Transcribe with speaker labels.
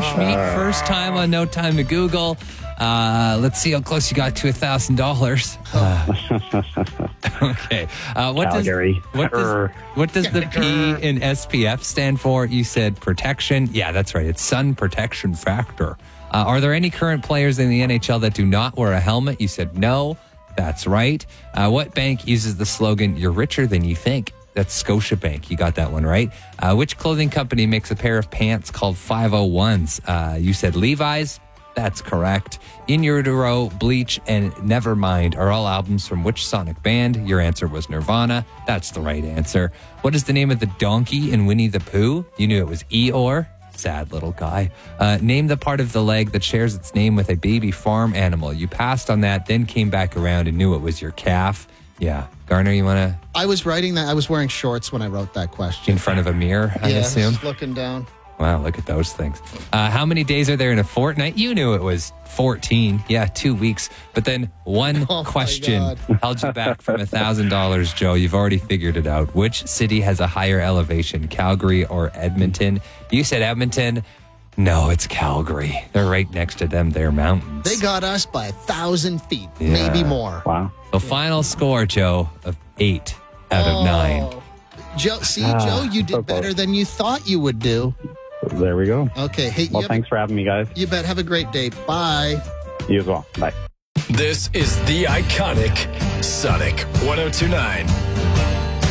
Speaker 1: fresh meat. First time on No Time to Google. Let's see how close you got to $1,000. Okay.
Speaker 2: Calgary.
Speaker 1: What does the P in SPF stand for? You said protection. Yeah, that's right. It's sun protection factor. Are there any current players in the NHL that do not wear a helmet? You said no. That's right. What bank uses the slogan, "You're richer than you think"? That's Scotiabank. You got that one right. Which clothing company makes a pair of pants called 501s? You said Levi's. That's correct. In Utero, Bleach, and Nevermind are all albums from which Sonic band? Your answer was Nirvana. That's the right answer. What is the name of the donkey in Winnie the Pooh? You knew it was Eeyore. Sad little guy. Name the part of the leg that shares its name with a baby farm animal. You passed on that, then came back around and knew it was your calf. Yeah. Garner, you want to?
Speaker 3: I was writing that. I was wearing shorts when I wrote that question.
Speaker 1: In front of a mirror, I assume?
Speaker 3: Yeah, looking down.
Speaker 1: Wow, look at those things. How many days are there in a fortnight? You knew it was 14. Yeah, 2 weeks. But then one question held you back from $1,000, Joe. You've already figured it out. Which city has a higher elevation, Calgary or Edmonton? You said Edmonton. No, it's Calgary. They're right next to them. They're mountains.
Speaker 3: They got us by 1,000 feet, maybe more.
Speaker 2: Wow.
Speaker 1: The final score, Joe, of 8 out of 9.
Speaker 3: Joe, Joe, you did better than you thought you would do.
Speaker 2: There we go.
Speaker 3: Okay. Hey,
Speaker 2: well, thanks for having me, guys.
Speaker 3: You bet. Have a great day. Bye.
Speaker 2: You as well. Bye.
Speaker 4: This is the iconic Sonic 102.9.